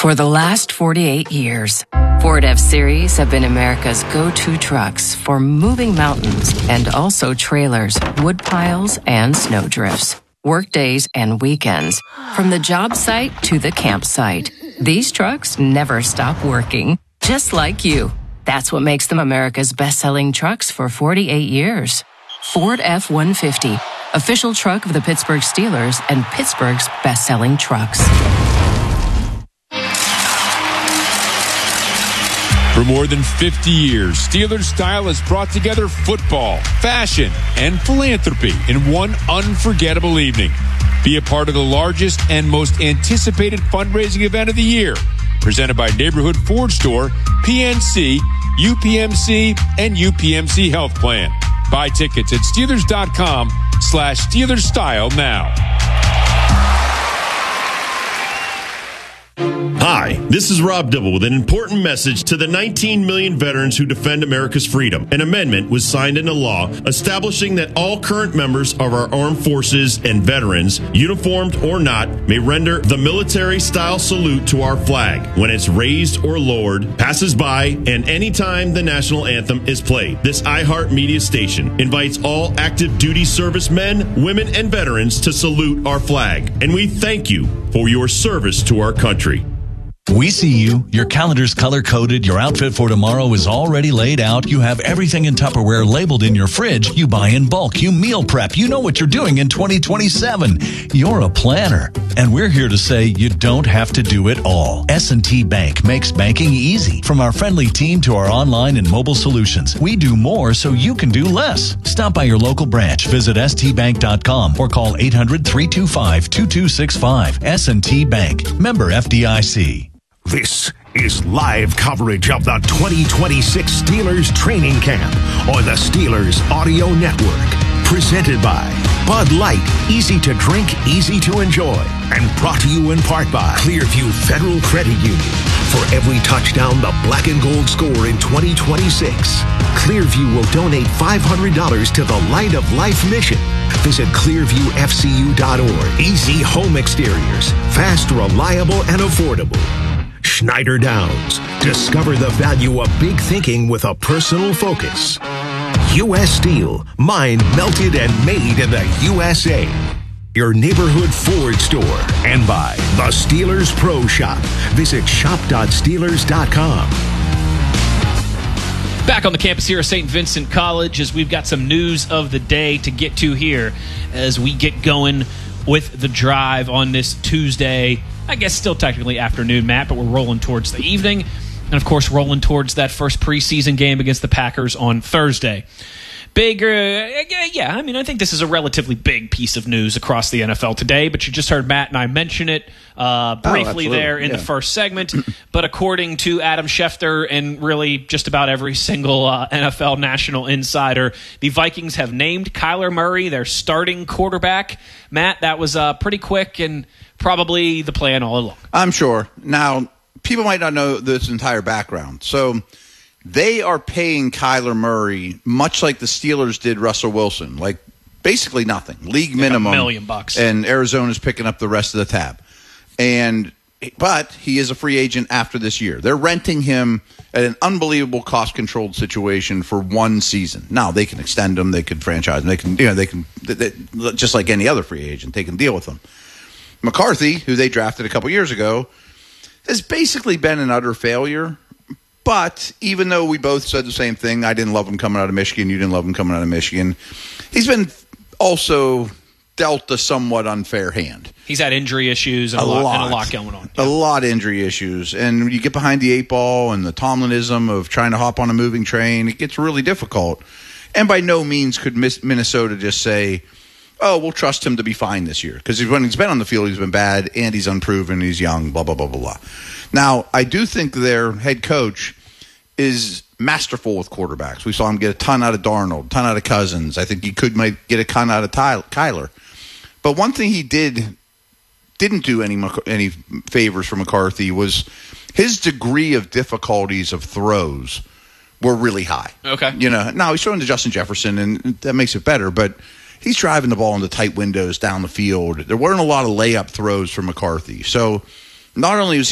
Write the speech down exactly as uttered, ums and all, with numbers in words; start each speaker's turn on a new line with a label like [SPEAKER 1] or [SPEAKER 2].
[SPEAKER 1] For the last forty-eight years, Ford F-Series have been America's go-to trucks for moving mountains and also trailers, wood piles, and snowdrifts, workdays and weekends, from the job site to the campsite. These trucks never stop working, just like you. That's what makes them America's best-selling trucks for forty-eight years. Ford F one fifty, official truck of the Pittsburgh Steelers and Pittsburgh's best-selling trucks.
[SPEAKER 2] For more than fifty years, Steelers Style has brought together football, fashion, and philanthropy in one unforgettable evening. Be a part of the largest and most anticipated fundraising event of the year, presented by Neighborhood Ford Store, P N C, U P M C, and U P M C Health Plan. Buy tickets at Steelers.com slash Steelers Style now.
[SPEAKER 3] Hi, this is Rob Dibble with an important message to the nineteen million veterans who defend America's freedom. An amendment was signed into law establishing that all current members of our armed forces and veterans, uniformed or not, may render the military-style salute to our flag when it's raised or lowered, passes by, and anytime the national anthem is played. This iHeartMedia station invites all active duty servicemen, women, and veterans to salute our flag. And we thank you for your service to our country.
[SPEAKER 4] We see you. Your calendar's color-coded. Your outfit for tomorrow is already laid out. You have everything in Tupperware labeled in your fridge. You buy in bulk. You meal prep. You know what you're doing in twenty twenty-seven. You're a planner. And we're here to say you don't have to do it all. S and T Bank makes banking easy. From our friendly team to our online and mobile solutions, we do more so you can do less. Stop by your local branch. Visit S T bank dot com or call eight hundred, three two five, two two six five. S and T Bank. Member F D I C.
[SPEAKER 5] This is live coverage of the twenty twenty-six Steelers training camp on the Steelers Audio Network. Presented by Bud Light, easy to drink, easy to enjoy. And brought to you in part by Clearview Federal Credit Union. For every touchdown the black and gold score in twenty twenty-six, Clearview will donate five hundred dollars to the Light of Life mission. Visit Clearview F C U dot org. Easy home exteriors. Fast, reliable, and affordable. Schneider Downs. Discover the value of big thinking with a personal focus. U S Steel. Mined, melted, and made in the U S A. Your neighborhood Ford store. And by the Steelers Pro Shop. Visit shop dot steelers dot com.
[SPEAKER 6] Back on the campus here at Saint Vincent College as we've got some news of the day to get to here as we get going with the drive on this Tuesday. I guess still technically afternoon, Matt, but we're rolling towards the evening. And, of course, rolling towards that first preseason game against the Packers on Thursday. Big, uh, yeah, I mean, I think this is a relatively big piece of news across the N F L today, but you just heard Matt and I mention it uh, briefly oh, there in yeah. the first segment. But according to Adam Schefter and really just about every single uh, N F L national insider, the Vikings have named Kyler Murray their starting quarterback. Matt, that was uh, pretty quick and probably the plan all along.
[SPEAKER 7] I'm sure. Now, people might not know this entire background. So they are paying Kyler Murray much like the Steelers did Russell Wilson, like basically nothing, league minimum,
[SPEAKER 6] like a million bucks,
[SPEAKER 7] and Arizona's picking up the rest of the tab. And but he is a free agent after this year. They're renting him at an unbelievable cost-controlled situation for one season. Now they can extend him, they can franchise him, they can, you know, they can they, they, just like any other free agent, they can deal with him. McCarthy, who they drafted a couple years ago, has basically been an utter failure. But even though we both said the same thing, I didn't love him coming out of Michigan, you didn't love him coming out of Michigan, he's been also dealt a somewhat unfair hand.
[SPEAKER 6] He's had injury issues and a, a, lot, lot, and a lot going on.
[SPEAKER 7] Yeah. A lot of injury issues. And you get behind the eight ball and the Tomlinism of trying to hop on a moving train, it gets really difficult. And by no means could Minnesota just say, oh, we'll trust him to be fine this year. Because when he's been on the field, he's been bad, and he's unproven, he's young, blah, blah, blah, blah, blah. Now, I do think their head coach is masterful with quarterbacks. We saw him get a ton out of Darnold, a ton out of Cousins. I think he could might get a ton out of Ty- Kyler. But one thing he did didn't do any any favors for McCarthy was his degree of difficulties of throws were really high.
[SPEAKER 6] Okay.
[SPEAKER 7] You know, now he's throwing to Justin Jefferson, and that makes it better, but he's driving the ball into tight windows down the field. There weren't a lot of layup throws for McCarthy. So not only was